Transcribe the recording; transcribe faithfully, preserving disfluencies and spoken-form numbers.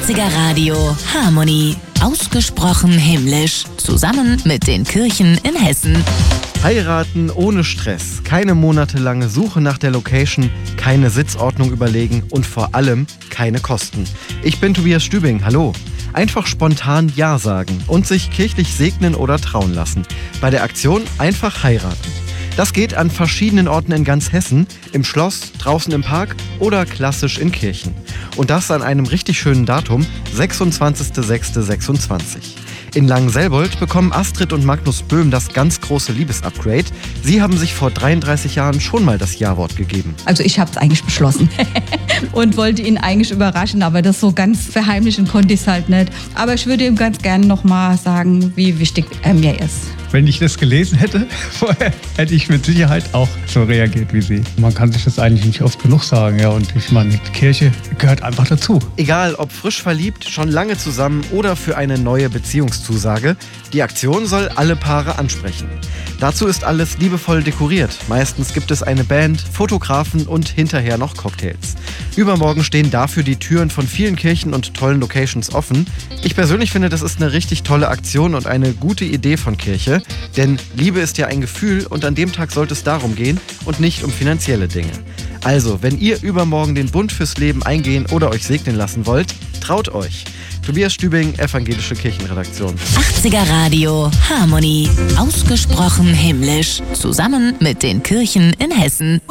achtziger Radio Harmony. Ausgesprochen himmlisch. Zusammen mit den Kirchen in Hessen. Heiraten ohne Stress, keine monatelange Suche nach der Location, keine Sitzordnung überlegen und vor allem keine Kosten. Ich bin Tobias Stübing, hallo. Einfach spontan Ja sagen und sich kirchlich segnen oder trauen lassen. Bei der Aktion einfach heiraten. Das geht an verschiedenen Orten in ganz Hessen, im Schloss, draußen im Park oder klassisch in Kirchen. Und das an einem richtig schönen Datum, sechsundzwanzigster sechster sechsundzwanzig. In Langenselbold bekommen Astrid und Magnus Böhm das ganz große Liebesupgrade. Sie haben sich vor dreiunddreißig Jahren schon mal das Ja-Wort gegeben. Also ich habe es eigentlich beschlossen und wollte ihn eigentlich überraschen, aber das so ganz verheimlichen konnte ich es halt nicht. Aber ich würde ihm ganz gerne nochmal sagen, wie wichtig er mir ist. Wenn ich das gelesen hätte vorher, hätte ich mit Sicherheit auch so reagiert wie Sie. Man kann sich das eigentlich nicht oft genug sagen. Ja, und ich meine, die Kirche gehört einfach dazu. Egal, ob frisch verliebt, schon lange zusammen oder für eine neue Beziehungszusage, die Aktion soll alle Paare ansprechen. Dazu ist alles liebevoll dekoriert. Meistens gibt es eine Band, Fotografen und hinterher noch Cocktails. Übermorgen stehen dafür die Türen von vielen Kirchen und tollen Locations offen. Ich persönlich finde, das ist eine richtig tolle Aktion und eine gute Idee von Kirche. Denn Liebe ist ja ein Gefühl und an dem Tag sollte es darum gehen und nicht um finanzielle Dinge. Also, wenn ihr übermorgen den Bund fürs Leben eingehen oder euch segnen lassen wollt, traut euch. Tobias Stübing, Evangelische Kirchenredaktion. achtziger Radio Harmony. Ausgesprochen himmlisch. Zusammen mit den Kirchen in Hessen.